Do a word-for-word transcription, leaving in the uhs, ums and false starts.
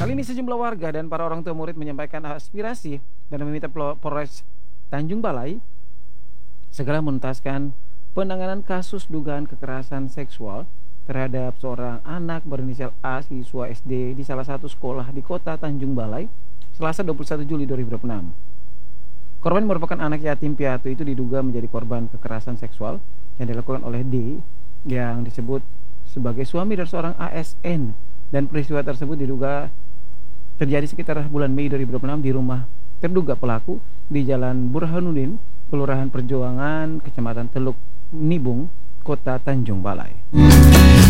Kali ini sejumlah warga dan para orang tua murid menyampaikan aspirasi dan meminta Plo- Polres Tanjung Balai segera menuntaskan penanganan kasus dugaan kekerasan seksual terhadap seorang anak berinisial A, siswa S D di salah satu sekolah di kota Tanjung Balai, Selasa dua puluh satu Juli dua ribu dua puluh enam. Korban merupakan anak yatim piatu itu diduga menjadi korban kekerasan seksual yang dilakukan oleh D yang disebut sebagai suami dari seorang A S N, dan peristiwa tersebut diduga terjadi sekitar bulan Mei dua ribu dua puluh enam di rumah terduga pelaku di Jalan Burhanuddin, Kelurahan Perjuangan, Kecamatan Teluk Nibung, Kota Tanjung Balai.